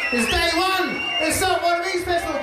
It's day one. It's not one of these festivals.